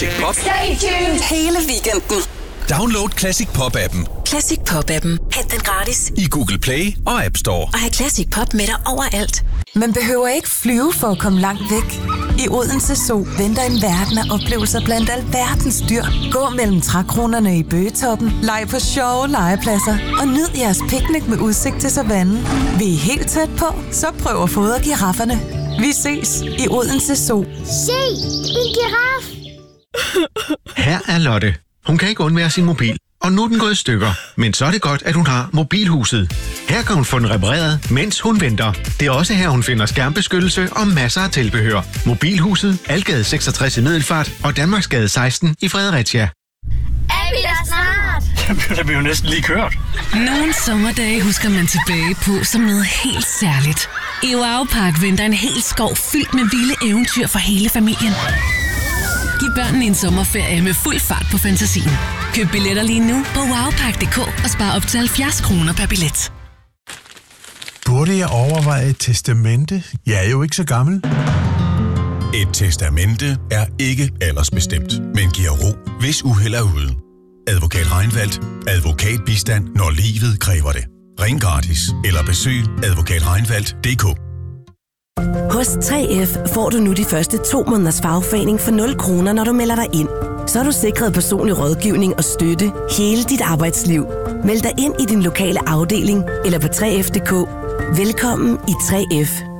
Stay tuned hele weekenden. Download Classic Pop-appen. Classic Pop-appen. Hent den gratis I Google Play og App Store. Og have Classic Pop med dig overalt. Man behøver ikke flyve for at komme langt væk. I Odense Zoo venter en verden af oplevelser blandt alverdens dyr. Gå mellem trækronerne i Bøgetoppen, leg på sjove legepladser og nyd jeres picnic med udsigt til savannen. Vi er helt tæt på, så prøv at fodre girafferne. Vi ses i Odense Zoo. Se, en giraf! Her er Lotte. Hun kan ikke undvære sin mobil, og nu er den gået i stykker. Men så er det godt, at hun har Mobilhuset. Her kan hun få den repareret, mens hun venter. Det er også her, hun finder skærmbeskyttelse og masser af tilbehør. Mobilhuset, Algade 66 i Middelfart og Danmarksgade 16 i Fredericia. Er vi der snart? Det bliver jo næsten lige kørt. Nogle sommerdage husker man tilbage på som noget helt særligt. I Wow Park venter en hel skov fyldt med vilde eventyr for hele familien. Giv børnene en sommerferie med fuld fart på fantasien. Køb billetter lige nu på wowpark.dk og spar op til 70 kroner per billet. Burde jeg overveje et testamente? Jeg er jo ikke så gammel. Et testamente er ikke aldersbestemt, men giver ro, hvis uheld er ude. Advokat Reinfeldt. Advokatbistand, når livet kræver det. Ring gratis eller besøg advokatreinfeldt.dk. Hos 3F får du nu de første 2 måneders fagforening for 0 kroner, når du melder dig ind. Så er du sikret personlig rådgivning og støtte hele dit arbejdsliv. Meld dig ind i din lokale afdeling eller på 3F.dk. Velkommen i 3F.